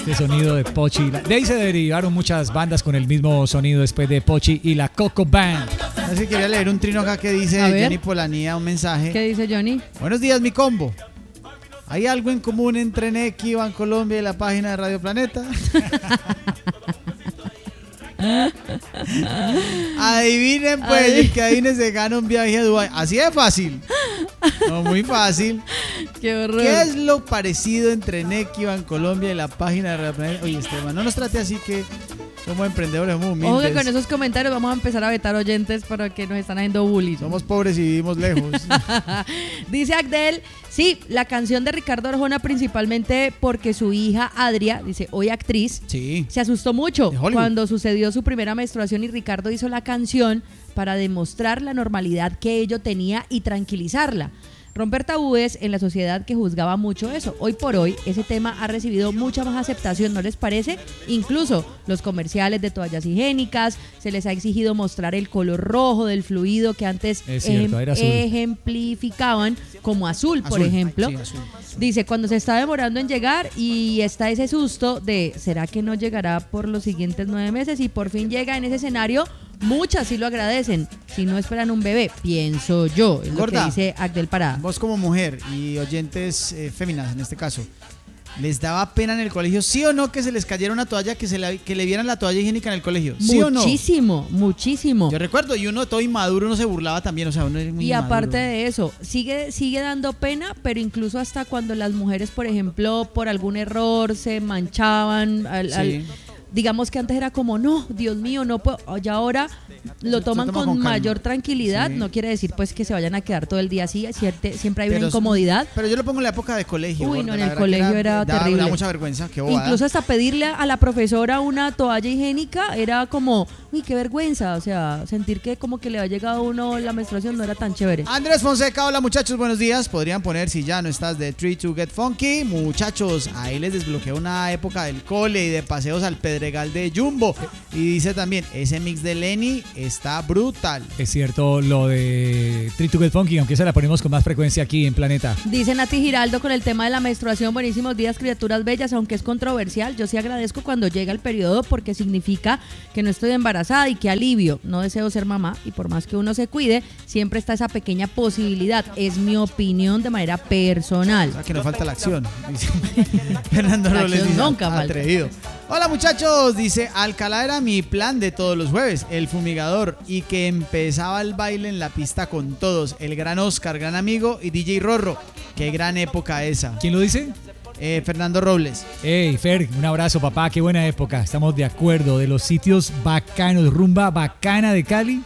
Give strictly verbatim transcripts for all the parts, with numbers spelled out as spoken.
Este sonido de Pochi. De ahí se derivaron muchas bandas con el mismo sonido después de Pochi y la Coco Band. Así quería leer un trino acá que dice Johnny Polanía, un mensaje. ¿Qué dice Johnny? Buenos días, mi combo. ¿Hay algo en común entre Neki, Bancolombia y la página de Radio Planeta? Adivinen pues, Ay. el que adivine se gana un viaje a Dubái. Así de fácil. No, muy fácil. Qué horror. ¿Qué es lo parecido entre Neki, Bancolombia y la página de Radio Planeta? Oye, Esteban, no nos trate así, que somos emprendedores muy humildes. Ojo que con esos comentarios vamos a empezar a vetar oyentes para que nos están haciendo bullying. Somos pobres y vivimos lejos. Dice Agdel, sí, la canción de Ricardo Arjona principalmente porque su hija Adria, dice, hoy actriz, sí. se asustó mucho cuando sucedió su primera menstruación y Ricardo hizo la canción para demostrar la normalidad que ello tenía y tranquilizarla. Romper tabúes en la sociedad que juzgaba mucho eso. Hoy por hoy, ese tema ha recibido mucha más aceptación, ¿no les parece? Incluso los comerciales de toallas higiénicas, se les ha exigido mostrar el color rojo del fluido que antes es cierto, ejem- ejemplificaban como azul, por azul. ejemplo. Sí, azul. Dice, cuando se está demorando en llegar y está ese susto de, ¿será que no llegará por los siguientes nueve meses? Y por fin llega en ese escenario, muchas sí lo agradecen, si no esperan un bebé, pienso yo, es Gorda, lo que dice Agdel Parada. Vos como mujer y oyentes eh, féminas en este caso, ¿les daba pena en el colegio, sí o no, que se les cayera una toalla, que se la, que le vieran la toalla higiénica en el colegio? ¿Sí o no? Muchísimo, muchísimo. Yo recuerdo, y uno todo inmaduro, uno se burlaba también, o sea, uno es muy Y inmaduro. aparte de eso, sigue, sigue dando pena, pero incluso hasta cuando las mujeres, por ejemplo, por algún error se manchaban, al, Sí. al, digamos que antes era como, no, Dios mío, no puedo, y ahora lo toman toma con, con mayor calma. tranquilidad, Sí. no quiere decir pues que se vayan a quedar todo el día así, siempre, siempre hay Pero, una incomodidad. Pero yo lo pongo en la época de colegio. Uy, gorda, no, en la el verdad colegio que era da, terrible. Da mucha vergüenza, qué bobada. Incluso hasta pedirle a la profesora una toalla higiénica era como, uy, qué vergüenza, o sea, sentir que como que le ha llegado a uno la menstruación no era tan chévere. Andrés Fonseca, hola muchachos, buenos días. Podrían poner Si ya no estás de Three to Get Funky. Muchachos, ahí les desbloqueó una época del cole y de paseos al Pedregal de Jumbo. Y dice también, ese mix de Lenny está brutal. Es cierto lo de Three to Get Funky, aunque esa la ponemos con más frecuencia aquí en Planeta. Dice Nati Giraldo con el tema de la menstruación, buenísimos días, criaturas bellas, aunque es controversial, yo sí agradezco cuando llega el periodo porque significa que no estoy embarazada y qué alivio, no deseo ser mamá y por más que uno se cuide, siempre está esa pequeña posibilidad, es mi opinión de manera personal. O sea, que nos falta la acción. Dice Fernando La Robles, acción dice, nunca falta. atrevido. Hola muchachos, dice Alcalá era mi plan de todos los jueves, el fumigador, y que empezaba el baile en la pista con todos, el gran Oscar, gran amigo, y D J Rorro. Qué gran época esa. ¿Quién lo dice? Eh, Fernando Robles. Hey Fer, un abrazo papá, qué buena época, estamos de acuerdo, de los sitios bacanos, rumba bacana de Cali.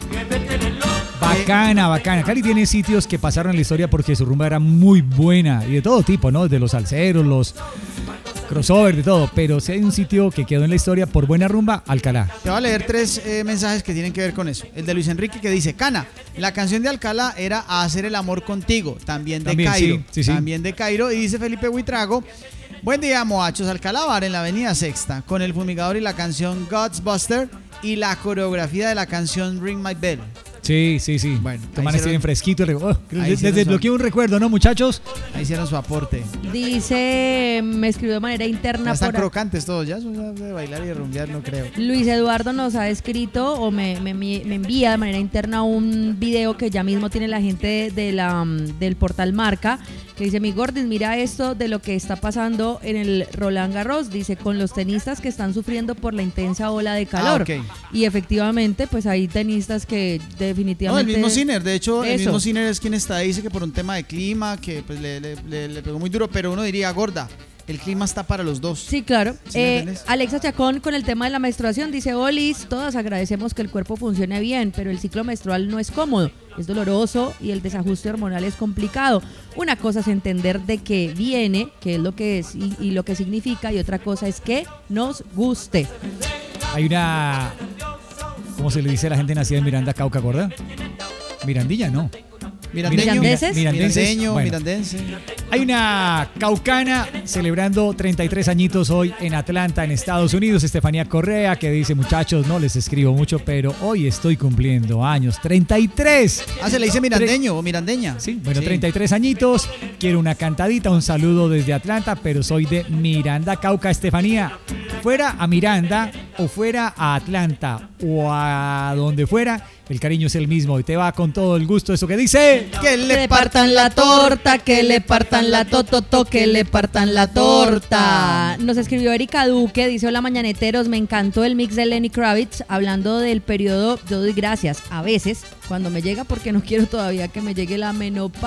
Bacana, bacana. Cali tiene sitios que pasaron en la historia porque su rumba era muy buena y de todo tipo, ¿no? De los salseros, los crossover, de todo. Pero si hay un sitio que quedó en la historia por buena rumba, Alcalá. Te voy a leer tres eh, mensajes que tienen que ver con eso. El de Luis Enrique que dice, Cana, la canción de Alcalá era A hacer el amor contigo, también de También, Cairo. sí, sí, sí. También de Cairo. Y dice Felipe Huitrago, buen día moachos, Alcalá Bar en la avenida Sexta, con el fumigador y la canción Ghostbuster y la coreografía de la canción Ring My Bell. Sí, sí, sí. Bueno, Los manes tienen fresquito. Oh, Ahí les hicieron desbloqueé su- un recuerdo, ¿no, muchachos? Ahí hicieron su aporte. Dice, me escribió de manera Ya interna están por crocantes todos, ya eso ya de bailar y de rumbear no creo. Luis Eduardo nos ha escrito o me, me, me envía de manera interna un video que ya mismo tiene la gente de, de la, del portal Marca, que dice, mi Gordis, mira esto de lo que está pasando en el Roland Garros, dice, con los tenistas que están sufriendo por la intensa ola de calor. Ah, ok. Y efectivamente, pues hay tenistas que No, definitivamente... el mismo Sinner, de hecho, el Eso. mismo Sinner es quien está ahí, dice que por un tema de clima, que pues le, le, le- le pegó muy duro, pero uno diría, gorda, el clima está para los dos. Sí, claro. ¿Sí me Eh, entiendes? Alexa Chacón con el tema de la menstruación dice, Olis, todas agradecemos que el cuerpo funcione bien, pero el ciclo menstrual no es cómodo, es doloroso y el desajuste hormonal es complicado. Una cosa es entender de qué viene, qué es lo que es y, y lo que significa, y otra cosa es que nos guste. Hay una... ¿Cómo se le dice a la gente nacida en Miranda, Cauca, gorda? Mirandilla, no. Mirandeño, ¿Mirandeses? Mirandenses. Mirandeño, Bueno. mirandense. Hay una caucana celebrando treinta y tres añitos hoy en Atlanta, en Estados Unidos. Estefanía Correa, que dice, muchachos, no les escribo mucho, pero hoy estoy cumpliendo años. treinta y tres. Ah, se le dice mirandeño o mirandeña. Sí, bueno, sí. treinta y tres añitos. Quiero una cantadita, un saludo desde Atlanta, pero soy de Miranda, Cauca. Estefanía, fuera a Miranda o fuera a Atlanta o a donde fuera, el cariño es el mismo y te va con todo el gusto. Eso que dice, que le partan la torta, que le partan la tototo, que le partan la torta. Nos escribió Erika Duque, dice, hola mañaneteros, me encantó el mix de Lenny Kravitz, hablando del periodo, yo doy gracias a veces cuando me llega, porque no quiero todavía que me llegue la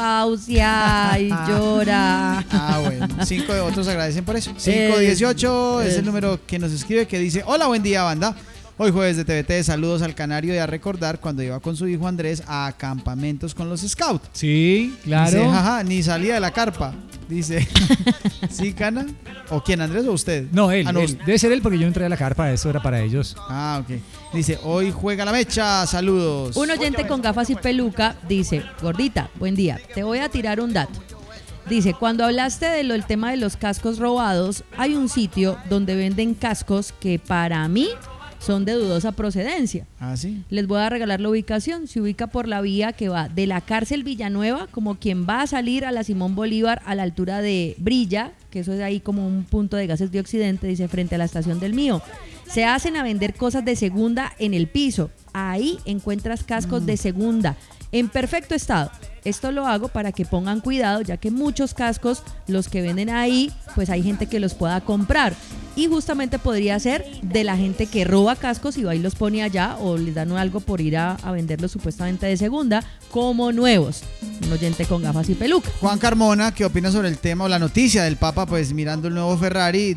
menopausia y llora. Ah, bueno, cinco de otros agradecen por eso. cinco dieciocho eh, es el número que nos escribe, que dice, hola, buen día, banda. Hoy jueves de T V T, saludos al Canario y a recordar cuando iba con su hijo Andrés a campamentos con los Scouts. Sí, claro. Dice, jaja, ni salía de la carpa. Dice, ¿sí, Cana? ¿O quién, Andrés o usted? No, él, ah, no, él. Debe ser él porque yo no entré a la carpa, eso era para ellos. Ah, ok. Dice, hoy juega la mecha, saludos. Un oyente con gafas y peluca dice, gordita, buen día, te voy a tirar un dato. Dice, cuando hablaste del de tema de los cascos robados, hay un sitio donde venden cascos que para mí son de dudosa procedencia. Ah, sí. Les voy a regalar la ubicación. Se ubica por la vía que va de la cárcel Villanueva, como quien va a salir a la Simón Bolívar a la altura de Brilla, que eso es ahí como un punto de gases de Occidente, dice, frente a la estación del Mío. Se hacen a vender cosas de segunda en el piso. Ahí encuentras cascos mm. de segunda en perfecto estado. Esto lo hago para que pongan cuidado, ya que muchos cascos, los que venden ahí, pues hay gente que los pueda comprar. Y justamente podría ser de la gente que roba cascos y va y los pone allá, o les dan algo por ir a, a venderlos supuestamente de segunda, como nuevos. Un oyente con gafas y peluca. Juan Carmona, ¿qué opina sobre el tema o la noticia del Papa? Pues mirando el nuevo Ferrari,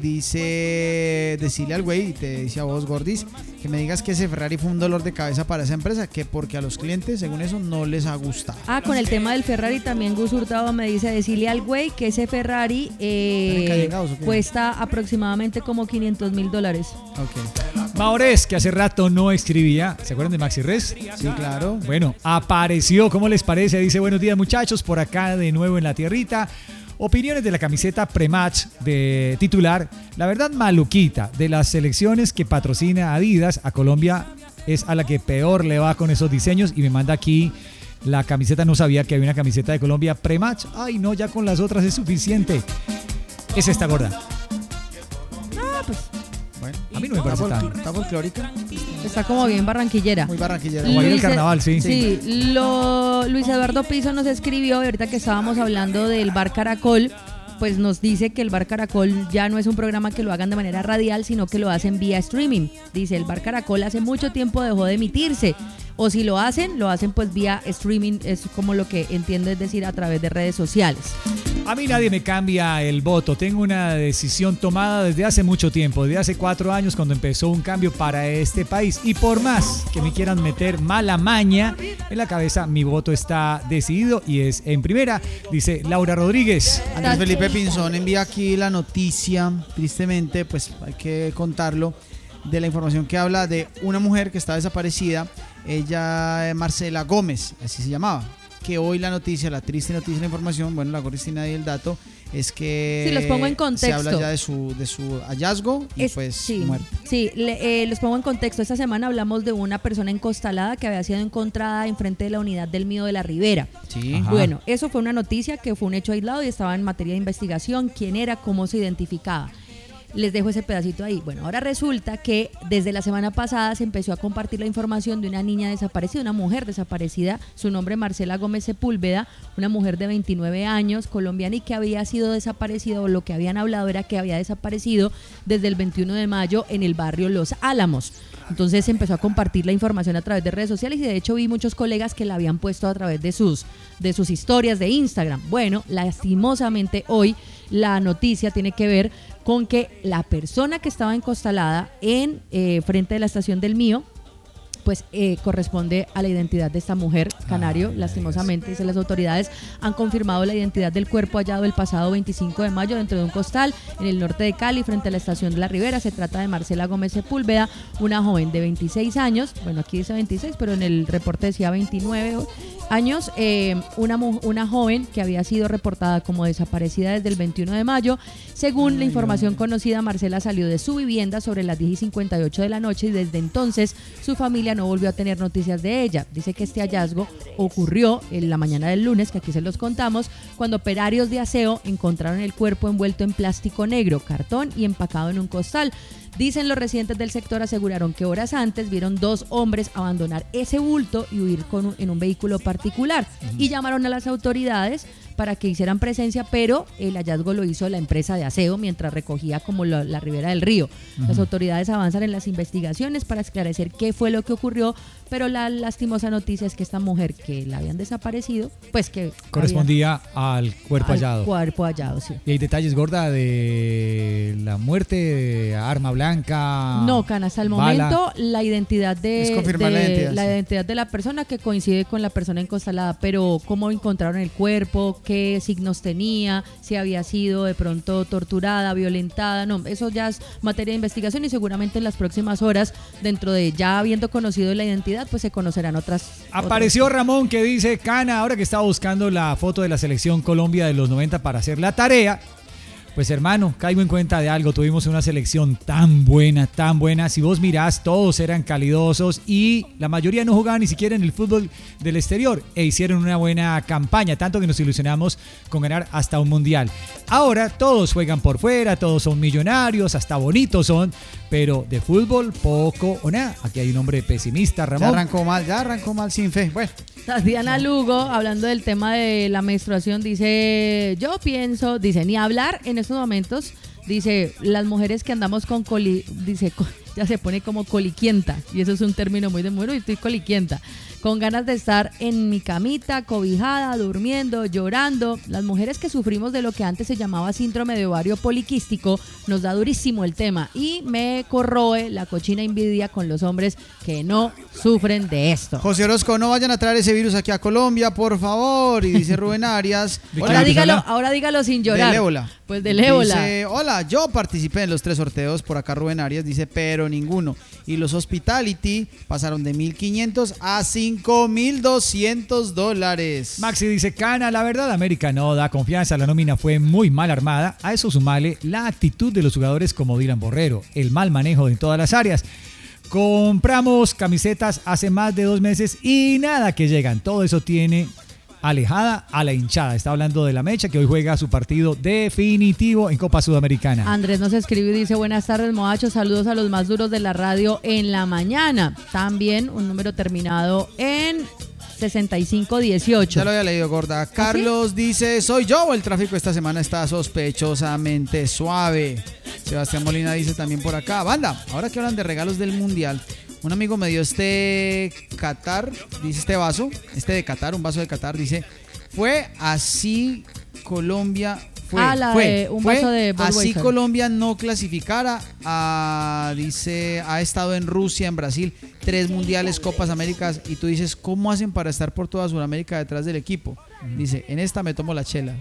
dice, decirle al güey, y te dice a vos, Gordis, que me digas que ese Ferrari fue un dolor de cabeza para esa empresa, que porque a los clientes, según eso, no les ha gustado. Ah, con el tema del Ferrari también Gus Hurtado me dice, decirle al güey que ese Ferrari eh, cuesta aproximadamente como quinientos mil dólares. Ok. Maures, que hace rato no escribía, ¿se acuerdan de Maxi Res? Sí, claro. Bueno, apareció, ¿cómo les parece? Dice, buenos días muchachos, por acá de nuevo en la tierrita. Opiniones de la camiseta pre-match de titular, la verdad maluquita, de las selecciones que patrocina Adidas, a Colombia es a la que peor le va con esos diseños, y me manda aquí la camiseta, no sabía que había una camiseta de Colombia pre-match. Ay no, ya con las otras es suficiente. Es esta, gorda. Ah, pues bueno, a mí no me parece ¿Está tan. fol- ¿Está folclórica? está como bien barranquillera. Muy barranquillera. Como ahí el Luis- carnaval, sí. Sí, lo, Luis Eduardo Piso nos escribió, y ahorita que estábamos hablando del Bar Caracol, pues nos dice que el Bar Caracol ya no es un programa que lo hagan de manera radial, sino que lo hacen vía streaming. Dice, el Bar Caracol hace mucho tiempo dejó de emitirse, o si lo hacen, lo hacen pues vía streaming, es como lo que entiendo, es decir, a través de redes sociales. A mí nadie me cambia el voto. Tengo una decisión tomada desde hace mucho tiempo, desde hace cuatro años cuando empezó un cambio para este país. Y por más que me quieran meter mala maña en la cabeza, mi voto está decidido y es en primera, dice Laura Rodríguez. Andrés Felipe Pinzón envía aquí la noticia, tristemente, pues hay que contarlo, de la información que habla de una mujer que está desaparecida, ella Marcela Gómez, así se llamaba, que hoy la noticia, la triste noticia, la información, bueno, la Cristina y el dato, es que sí, los pongo en contexto. Se habla ya de su, de su hallazgo y es, pues sí, muerte. Sí, le, eh, los pongo en contexto. Esta semana hablamos de una persona encostalada que había sido encontrada enfrente de la unidad del Mío de la Ribera. Sí. Ajá. Bueno, eso fue una noticia que fue un hecho aislado y estaba en materia de investigación. ¿Quién era? ¿Cómo se identificaba? Les dejo ese pedacito ahí. Bueno, ahora resulta que desde la semana pasada se empezó a compartir la información de una niña desaparecida, una mujer desaparecida, su nombre Marcela Gómez Sepúlveda, una mujer de veintinueve años, colombiana, y que había sido desaparecida, o lo que habían hablado era que había desaparecido desde el veintiuno de mayo en el barrio Los Álamos. Entonces se empezó a compartir la información a través de redes sociales, y de hecho vi muchos colegas que la habían puesto a través de sus, de sus historias de Instagram. Bueno, lastimosamente hoy la noticia tiene que ver con que la persona que estaba encostalada en eh, frente de la estación del Mío, pues eh, corresponde a la identidad de esta mujer, Canario. Ay, lastimosamente, dice, las autoridades han confirmado la identidad del cuerpo hallado el pasado veinticinco de mayo dentro de un costal en el norte de Cali, frente a la estación de la Ribera. Se trata de Marcela Gómez Sepúlveda, una joven de veintiséis años, bueno, aquí dice veintiséis, pero en el reporte decía veintinueve, años, eh, una, una joven que había sido reportada como desaparecida desde el veintiuno de mayo. Según Ay, la información no. conocida, Marcela salió de su vivienda sobre las diez y cincuenta y ocho de la noche y desde entonces su familia no volvió a tener noticias de ella. Dice que este hallazgo ocurrió en la mañana del lunes, que aquí se los contamos, cuando operarios de aseo encontraron el cuerpo envuelto en plástico negro, cartón y empacado en un costal. Dicen los residentes del sector, aseguraron que horas antes vieron dos hombres abandonar ese bulto y huir con un, en un vehículo particular uh-huh. y llamaron a las autoridades para que hicieran presencia, pero el hallazgo lo hizo la empresa de aseo mientras recogía como la, la ribera del río. Uh-huh. Las autoridades avanzan en las investigaciones para esclarecer qué fue lo que ocurrió, pero la lastimosa noticia es que esta mujer que la habían desaparecido, pues que correspondía había, al cuerpo al hallado. cuerpo hallado, sí. ¿Y hay detalles, Gorda, de la muerte, de arma blanca? No, Cana, hasta el bala. momento la identidad de, es confirmar de la, identidad, la sí. identidad de la persona que coincide con la persona encostalada, pero cómo encontraron el cuerpo, qué signos tenía, si había sido de pronto torturada, violentada, no, eso ya es materia de investigación y seguramente en las próximas horas, dentro de ya habiendo conocido la identidad, pues se conocerán otras. Apareció otras. Ramón que dice, Cana, ahora que estaba buscando la foto de la selección Colombia de los noventa para hacer la tarea, pues hermano, caigo en cuenta de algo, tuvimos una selección tan buena, tan buena, si vos mirás, todos eran calidosos y la mayoría no jugaban ni siquiera en el fútbol del exterior e hicieron una buena campaña, tanto que nos ilusionamos con ganar hasta un mundial. Ahora todos juegan por fuera, todos son millonarios, hasta bonitos son, pero de fútbol poco o nada. Aquí hay un hombre pesimista, Ramón. Ya arrancó mal, ya arrancó mal sin fe. Bueno. Diana Lugo, hablando del tema de la menstruación, dice, yo pienso, dice, ni hablar en estos momentos, dice, las mujeres que andamos con coli, dice, ya se pone como coliquienta, y eso es un término muy de muero, y estoy coliquienta, con ganas de estar en mi camita, cobijada, durmiendo, llorando. Las mujeres que sufrimos de lo que antes se llamaba síndrome de ovario poliquístico, nos da durísimo el tema y me corroe la cochina envidia con los hombres que no sufren de esto. José Orozco, no vayan a traer ese virus aquí a Colombia, por favor. Y dice Rubén Arias. Ahora dígalo, ahora dígalo sin llorar. Del ébola. Pues del ébola. Dice, hola, yo participé en los tres sorteos, por acá Rubén Arias dice, pero ninguno. Y los Hospitality pasaron de mil quinientos a cinco mil doscientos dólares. Maxi dice, Cana, la verdad América no da confianza, la nómina fue muy mal armada. A eso sumale la actitud de los jugadores como Dylan Borrero, el mal manejo en todas las áreas. Compramos camisetas hace más de dos meses y nada que llegan. Todo eso tiene alejada a la hinchada. Está hablando de la Mecha, que hoy juega su partido definitivo en Copa Sudamericana. Andrés nos escribe y dice, buenas tardes, Moachos, saludos a los más duros de la radio en la mañana. También un número terminado en sesenta y cinco dieciocho. Ya lo había leído, Gorda. Carlos ¿Ah, sí? dice, soy yo, el tráfico esta semana está sospechosamente suave. Sebastián Molina dice también por acá, banda, ahora que hablan de regalos del Mundial, un amigo me dio este Qatar, dice este vaso, este de Qatar, un vaso de Qatar, dice, fue así Colombia, fue, ah, la fue, de un fue vaso de así Colombia no clasificara, a, dice, ha estado en Rusia, en Brasil, tres mundiales, Copas Américas, y tú dices, ¿cómo hacen para estar por toda Sudamérica detrás del equipo? Dice, en esta me tomo la chela.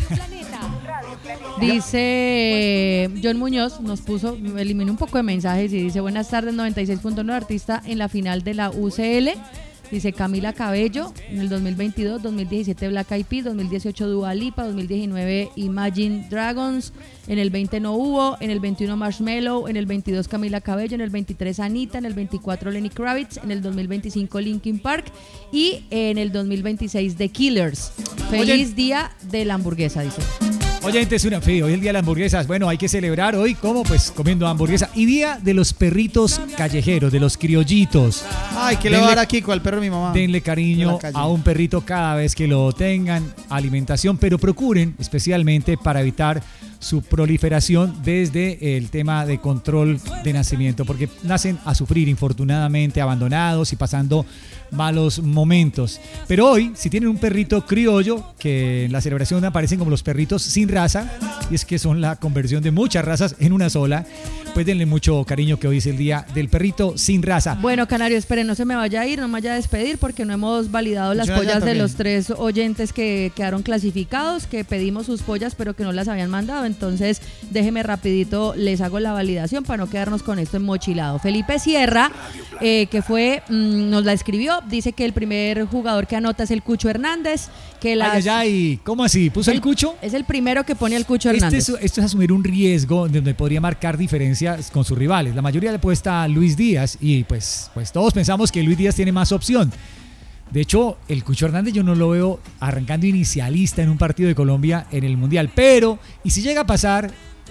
Dice John Muñoz, nos puso, eliminó un poco de mensajes y dice, buenas tardes, noventa y seis punto nueve, artista en la final de la U C L. Dice Camila Cabello, en el dos mil veintidós, dos mil diecisiete Black Eyed Peas, dos mil dieciocho Dua Lipa, dos mil diecinueve Imagine Dragons, en el veinte no hubo, en el veintiuno Marshmello, en el veintidós Camila Cabello, en el veintitrés Anita, en el veinticuatro Lenny Kravitz, en el dos mil veinticinco Linkin Park y en el dos mil veintiséis The Killers. Feliz Oye. Día de la hamburguesa, dice. Oyentes, una fe, hoy es el día de las hamburguesas. Bueno, hay que celebrar hoy, ¿cómo? Pues comiendo hamburguesa. Y día de los perritos callejeros, de los criollitos. Ay, que le va a dar a Kiko, al perro de mi mamá. Denle cariño a un perrito cada vez que lo tengan, alimentación, pero procuren especialmente para evitar su proliferación desde el tema de control de nacimiento, porque nacen a sufrir infortunadamente, abandonados y pasando malos momentos. Pero hoy, si tienen un perrito criollo, que en la celebración aparecen como los perritos sin raza, y es que son la conversión de muchas razas en una sola, pues denle mucho cariño, que hoy es el día del perrito sin raza. Bueno, Canario, espere, no se me vaya a ir, no me vaya a despedir porque no hemos validado las Yo pollas de también. los tres oyentes que quedaron clasificados, que pedimos sus pollas pero que no las habían mandado. Entonces, déjeme rapidito, les hago la validación para no quedarnos con esto enmochilado. Felipe Sierra, eh, que fue, mmm, nos la escribió, dice que el primer jugador que anota es el Cucho Hernández, que las... Ay, ay, ay, ¿cómo así? ¿Puso el, el Cucho? Es el primero que pone el Cucho Este Hernández. es, esto es asumir un riesgo donde podría marcar diferencias con sus rivales. La mayoría le apuesta a Luis Díaz y pues, pues todos pensamos que Luis Díaz tiene más opción. De hecho, el Cucho Hernández yo no lo veo arrancando inicialista en un partido de Colombia en el Mundial. Pero, y si llega a pasar,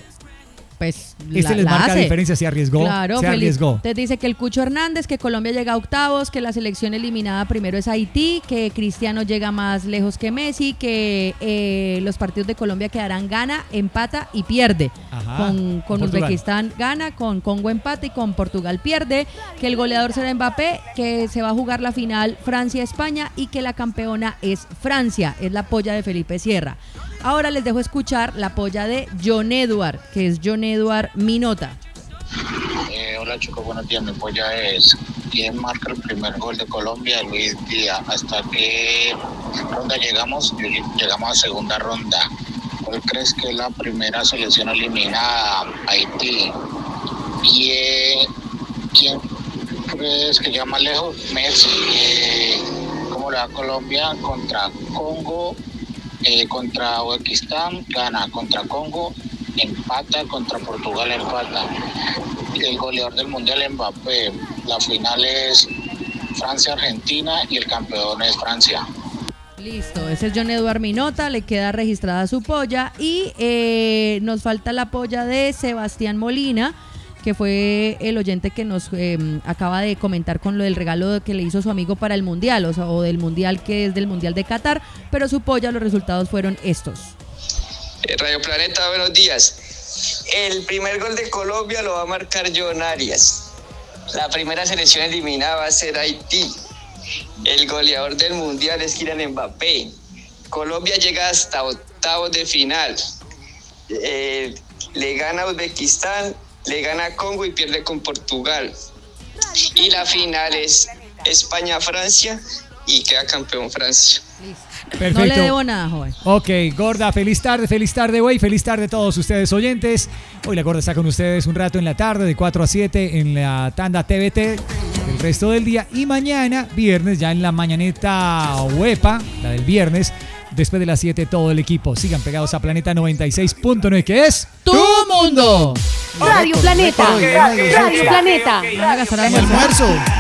pues este la, les la marca hace. diferencia, se arriesgó. Claro, se Felipe. arriesgó. Te dice que el Cucho Hernández, que Colombia llega a octavos, que la selección eliminada primero es Haití, que Cristiano llega más lejos que Messi, que eh, los partidos de Colombia quedarán gana, empata y pierde. Ajá, con con con Uzbekistán gana, con Congo empata y con Portugal pierde, que el goleador será Mbappé, que se va a jugar la final Francia-España y que la campeona es Francia. Es la polla de Felipe Sierra. Ahora les dejo escuchar la polla de John Edward, que es John Edward Minota. Eh, hola chicos, buenos días. Mi polla es: ¿quién marca el primer gol de Colombia? Luis Díaz. ¿Hasta qué ronda llegamos? Llegamos a segunda ronda. ¿Cuál crees que es la primera selección eliminada? Haití. ¿Quién, quién crees que llega más lejos? Messi. Eh, ¿Cómo le va Colombia contra Congo? Eh, contra Uzbekistán gana, contra Congo empata, contra Portugal empata. El goleador del mundial Mbappé. La final es Francia-Argentina y el campeón es Francia. Listo, ese es John Edward Minota, le queda registrada su polla y eh, nos falta la polla de Sebastián Molina, que fue el oyente que nos eh, acaba de comentar con lo del regalo que le hizo su amigo para el Mundial, o, sea, o del Mundial que es del Mundial de Qatar, pero su polla, los resultados fueron estos. Eh, Radio Planeta, buenos días. El primer gol de Colombia lo va a marcar John Arias. La primera selección eliminada va a ser Haití. El goleador del Mundial es Kylian Mbappé. Colombia llega hasta octavos de final. Eh, le gana a Uzbekistán, le gana a Congo y pierde con Portugal. Y la final es España-Francia y queda campeón Francia. Perfecto. No le debo nada, joven. Ok, Gorda, feliz tarde, feliz tarde, güey, feliz tarde a todos ustedes oyentes. Hoy la Gorda está con ustedes un rato en la tarde, de cuatro a siete en la tanda T V T, el resto del día. Y mañana, viernes, ya en la mañaneta huepa, la del viernes, después de las siete, todo el equipo. Sigan pegados a Planeta noventa y seis punto nueve, que es ¡Tu mundo! Radio Planeta, Radio Planeta. Van a gastar El almuerzo.